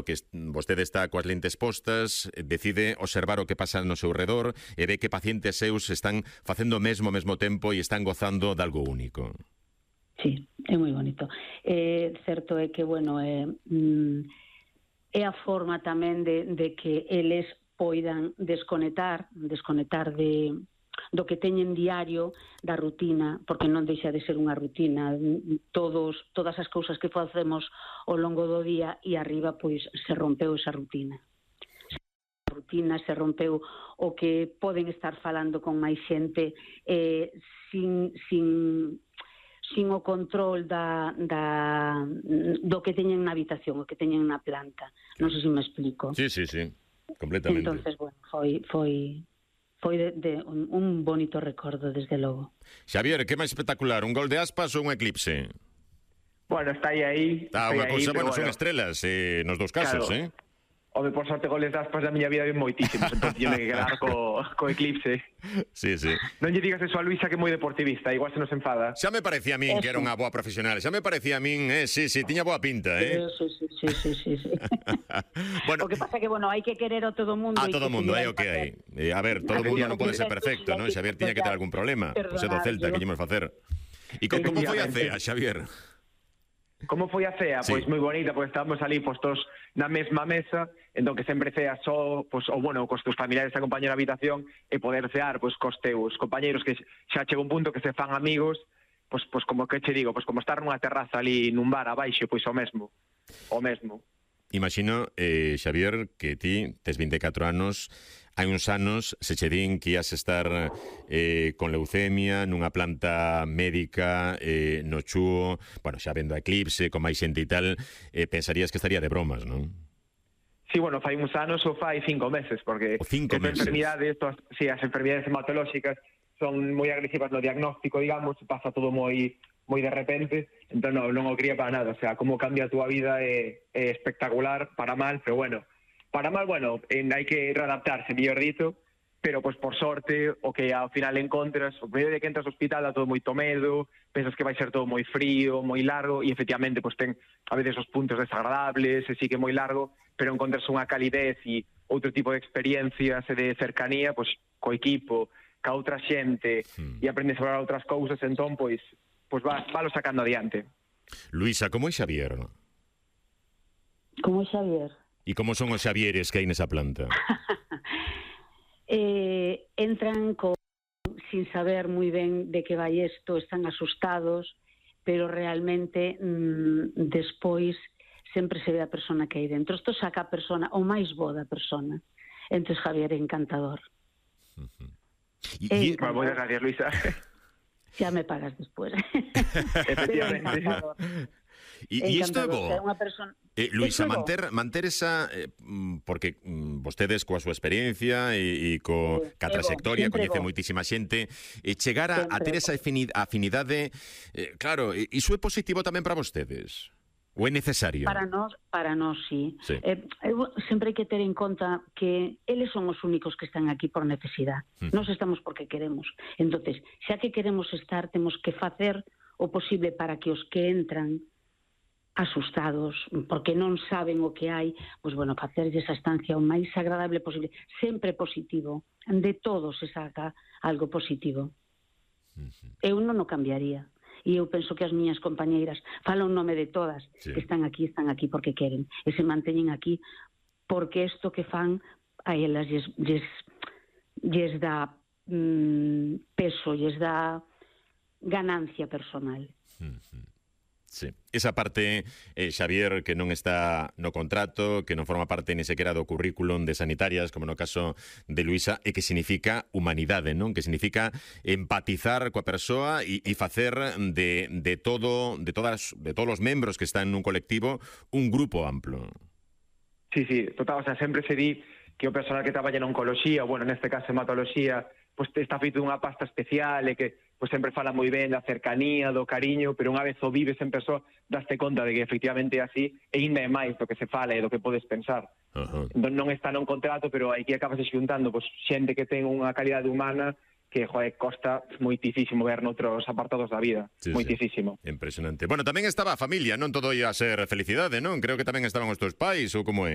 que vostede está coas lentes postas, decide observar o que pasa no seu redor e ve que pacientes seus están facendo o mesmo ao mesmo tempo e están gozando de algo único. Sí, é moi bonito. Certo é que, bueno, é a forma tamén de que eles poidan desconectar do que teñen diario, da rutina, porque non deixa de ser unha rutina. Todas as cousas que facemos ao longo do día e arriba, pois, se rompeu esa rutina. Se rompeu o que poden estar falando con máis xente sin o control do que teñen na habitación, o que teñen na planta. Non sei se me explico. Sí, completamente. Entonces, bueno, foi un bonito recordo, desde logo. Xavier, que máis espectacular, un gol de Aspas ou un eclipse? Bueno, está aí. Unha cousa, bueno, son estrelas nos dous casos, claro. Home, por sorte, goles de Aspas da miña vida ven moitísimos, entón tiño que quedar co eclipse. Sí. Non lle digas eso a Luisa, que é moi deportivista, igual se nos enfada. Xa me parecía a min que era unha boa profesional, sí, tiña boa pinta, Sí. Bueno, o que pasa que, bueno, hai que querer a todo mundo. A todo mundo, é o que hai. A ver, todo mundo non pode ser perfecto, non? Xavier tiña que ter algún problema, o sea, do Celta, que íamos facer. E como foi a cea, Xavier? Como foi a cea? Sí. Pois moi bonita, pois estábamos ali postos na mesma mesa, entón que sempre cea só, pois, ou bueno, cos teus familiares te acompañan na habitación, e poder cear, pois, cos teus compañeiros que xa chega un punto que se fan amigos, pois como que che digo, pois como estar nunha terraza ali nun bar abaixo, pois o mesmo. Imagino, Xavier, que ti tes 24 anos, hai uns anos se che din que ias estar con leucemia nunha planta médica no Chúo, bueno, xa vendo a Eclipse, con máis xente e tal, pensarías que estaría de bromas, non? Sí, bueno, fai uns anos ou fai 5 meses, porque as enfermidades hematolóxicas son moi agresivas no diagnóstico, digamos, pasa todo moi de repente, entón non o quería para nada, o sea, como cambia a túa vida é espectacular, para mal, pero bueno, para mal, bueno, hai que readaptarse, mellor dito, pero pois por sorte o que ao final encontras, o primeiro día que entras ao hospital dá todo moito medo, pensas que vai ser todo moi frío, moi largo, e efectivamente pois ten a veces os puntos desagradables, e sí que é moi largo, pero encontras unha calidez e outro tipo de experiencias e de cercanía, pois co equipo, ca outra xente, e aprendes a falar outras cousas, entón pois valo sacando adiante. Luisa, como é Xavier? Como é Xavier? E como son os Xavieres que hai nesa planta? Entran sin saber moi ben de que vai isto, están asustados, pero realmente despois sempre se ve a persona que hai dentro. Isto saca a persona, o máis bo da persona. Entón, Javier é encantador. Moitas gracias, Luisa. Xa me pagas despois. Efectivamente. E isto é bo. Luisa, é manter esa... porque vostedes coa súa experiencia e coa trayectoria coñece moitísima xente, chegar a ter esa afinidade, claro, iso é positivo tamén para vostedes? Ou é necesario? Para nós, sí. Sempre hai que ter en conta que eles son os únicos que están aquí por necesidade. Nós estamos porque queremos. Entonces, xa que queremos estar, temos que facer o posible para que os que entran asustados, porque non saben o que hai, pois, bueno, facerles esa estancia o máis agradable posible, sempre positivo. De todo se saca algo positivo. Eu non o cambiaría. E eu penso que as miñas compañeiras, falo en nome de todas, que están aquí porque queren, e se manteñen aquí porque isto que fan a elas lles dá peso, lles dá ganancia personal. Sí. Esa parte, Xavier, que non está no contrato, que non forma parte ni sequera do currículum de sanitarias, como no caso de Luisa, e que significa humanidade, non? Que significa empatizar coa persoa e facer de todos os membros que están nun colectivo un grupo amplo. Sí, total, o sea, sempre se di que o personal que traballa en oncoloxía, bueno, neste caso hematoloxía, pois está feito dunha pasta especial e que pois sempre fala moi ben da cercanía, do cariño, pero unha vez o vives en persoa, daste conta de que efectivamente é así, e ainda é máis do que se fala e do que podes pensar. Non está non contrato, pero aquí acabas xuntando pois xente que ten unha calidade humana que, costa moitísimo ver noutros apartados da vida. Moitísimo. Impresionante. Bueno, tamén estaba a familia, non todo ia a ser felicidade, non? Creo que tamén estaban os teus pais, ou como é?